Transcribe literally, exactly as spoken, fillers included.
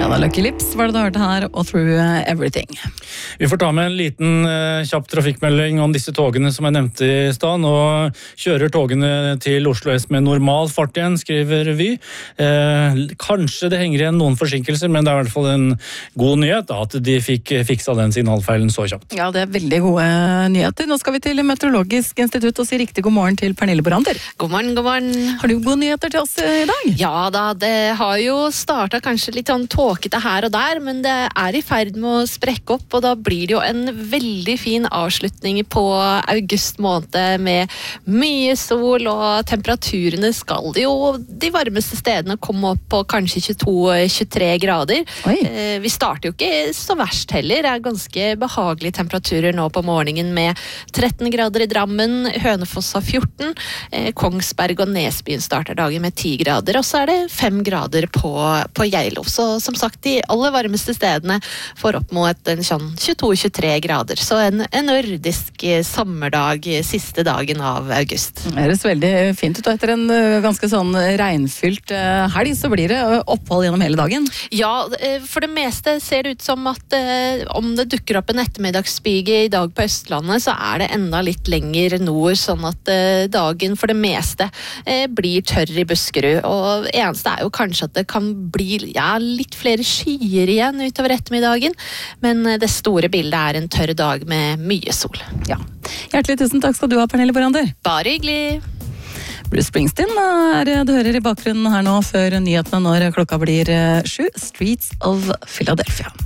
Ja, da Lucky Lips var det du hørte her, og Through Everything. Vi får ta med en liten uh, kjapp trafikkmelding om disse togene som jeg nevnte i sted. Nå kjører togene til Oslo S med normal fart igjen, skriver Vy. Uh, kanskje det henger igjen noen forsinkelser, men det er i hvert fall en god nyhet da, at de fikk fiksa den signalfeilen så kjapt. Ja, det er veldig gode nyheter. Nå skal vi til Meteorologisk institutt og si riktig god morgen til Pernille Borander. God morgen, god morgen. Har du gode nyheter til oss i dag? Ja da, det har jo startet kanskje litt sånn tåkete her og der, men det er i ferd med å sprekke opp, og da blir det jo en veldig fin avslutning på august måned med mye sol, og temperaturene skal jo de varmeste stedene komme opp på kanskje tjueto til tjuetre grader. Oi. Vi starter jo ikke så verst heller, det er ganske behagelige temperaturer nå på morgenen med tretten grader i Drammen, Hønefoss har fjorten, Kongsberg og Nesbyen starter dagen med ti grader, og så er det fem grader på, på Geilo. Så som sagt, de aller varmeste stedene får opp mot en sånn tjueto til tjuetre grader. Så en, en nordisk sommerdag, siste dagen av august. Det høres veldig fint ut, og etter en ganske sånn regnfylt helg, så blir det opphold gjennom hele dagen. Ja, for det meste ser det ut som at om det dukker opp en ettermiddagsbyge i dag på Østlandet, så er det enda litt lenger nord, sånn at dagen for det meste blir tørr i Buskerud. Og eneste er jo kanskje at det kan bli ja, litt flere skyer igjen utover ettermiddagen, men det store bildet er en tørr dag med mye sol. Ja. Hjertelig tusen takk skal du ha, Pernille Borander. Bare hyggelig. Bruce Springsteen er det du hører i bakgrunnen her nå før nyhetene når klokka blir sju. Streets of Philadelphia.